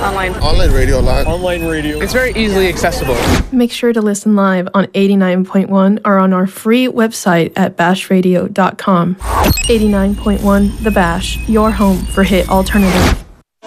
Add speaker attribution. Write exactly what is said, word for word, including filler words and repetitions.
Speaker 1: Online.
Speaker 2: Online radio a lot.
Speaker 3: Online radio.
Speaker 1: It's very easily accessible.
Speaker 4: Make sure to listen live on eighty-nine point one or on our free website at bash radio dot com. eighty-nine point one The Bash, your home for hit alternative.